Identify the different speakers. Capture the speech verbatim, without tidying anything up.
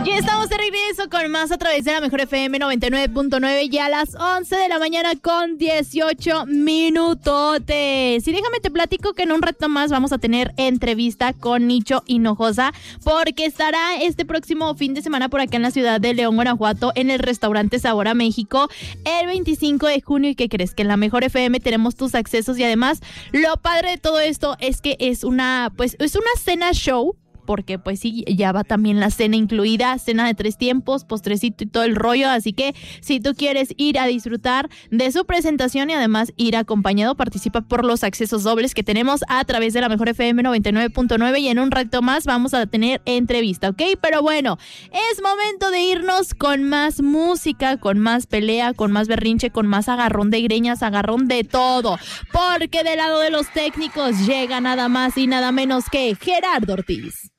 Speaker 1: Ya estamos de regreso con más a través de la Mejor F M noventa y nueve punto nueve, ya a las once de la mañana con dieciocho minutotes. Y déjame te platico que en un rato más vamos a tener entrevista con Nicho Hinojosa, porque estará este próximo fin de semana por acá en la ciudad de León, Guanajuato, en el restaurante Sabor a México, el veinticinco de junio. ¿Y qué crees? Que en la Mejor F M tenemos tus accesos, y además lo padre de todo esto es que es una, pues, es una cena show, porque pues sí, ya va también la cena incluida, cena de tres tiempos, postrecito y todo el rollo. Así que si tú quieres ir a disfrutar de su presentación y además ir acompañado, participa por los accesos dobles que tenemos a través de la Mejor F M noventa y nueve punto nueve, y en un rato más vamos a tener entrevista, ¿ok? Pero bueno, es momento de irnos con más música, con más pelea, con más berrinche, con más agarrón de greñas, agarrón de todo, porque del lado de los técnicos llega nada más y nada menos que Gerardo Ortiz.